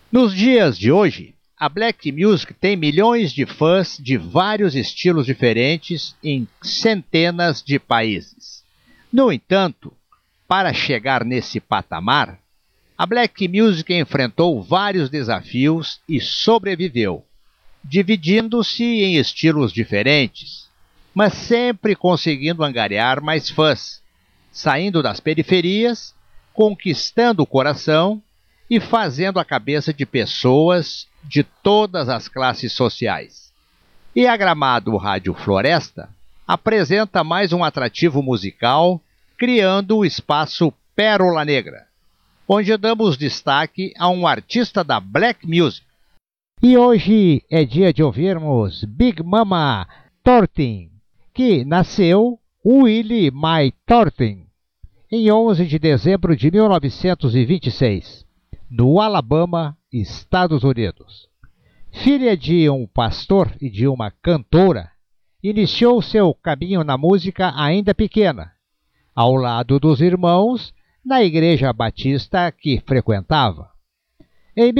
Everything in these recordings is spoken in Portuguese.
Nos dias de hoje, a Black Music tem milhões de fãs de vários estilos diferentes em centenas de países. No entanto, para chegar nesse patamar, a Black Music enfrentou vários desafios e sobreviveu, dividindo-se em estilos diferentes, mas sempre conseguindo angariar mais fãs, saindo das periferias, conquistando o coração e fazendo a cabeça de pessoas de todas as classes sociais. E a Gramado Rádio Floresta apresenta mais um atrativo musical, criando o espaço Pérola Negra, onde damos destaque a um artista da Black Music. E hoje é dia de ouvirmos Big Mama Thornton, que nasceu Willie Mae Thornton em 11 de dezembro de 1926, no Alabama, Estados Unidos. Filha de um pastor e de uma cantora, iniciou seu caminho na música ainda pequena, ao lado dos irmãos, na igreja batista que frequentava. Em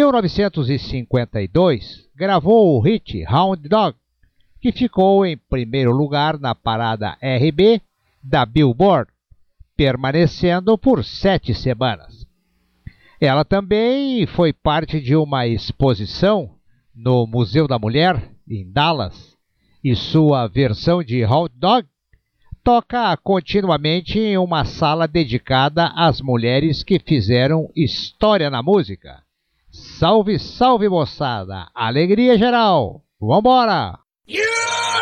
1952, gravou o hit Hound Dog, que ficou em primeiro lugar na parada R&B da Billboard, permanecendo por 7 semanas. Ela também foi parte de uma exposição no Museu da Mulher, em Dallas, e sua versão de Hound Dog toca continuamente em uma sala dedicada às mulheres que fizeram história na música. Salve, salve, moçada! Alegria geral! Vambora! Yeah!